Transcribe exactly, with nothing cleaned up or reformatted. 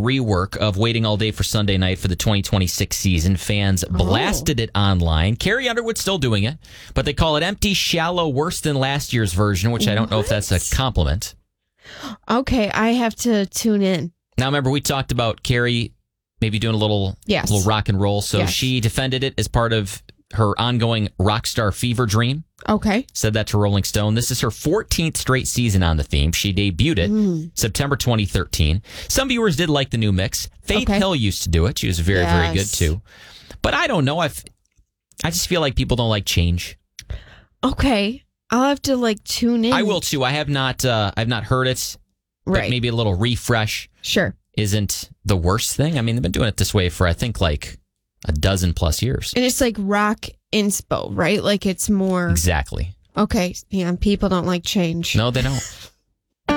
rework of Waiting All Day for Sunday Night for the twenty twenty-six season. Fans blasted it online. Carrie Underwood's still doing it, but they call it empty, shallow, worse than last year's version, which I don't know if that's a compliment. Okay, I have to tune in. Now, remember, we talked about Carrie maybe doing a little, yes. little rock and roll, so yes. she defended it as part of her ongoing rock star fever dream. Okay. Said that to Rolling Stone. This is her fourteenth straight season on the theme. She debuted it mm. September twenty thirteen. Some viewers did like the new mix. Faith okay. Hill used to do it. She was very, yes. very good, too. But I don't know. I've, I just feel like people don't like change. Okay. I'll have to, like, tune in. I will, too. I have not, uh, I've not heard it. Right. But maybe a little refresh. Sure. Isn't the worst thing. I mean, they've been doing it this way for, I think, like a dozen plus years. And it's like rock inspo, right? Like it's more... Exactly. Okay. Yeah, people don't like change. No, they don't.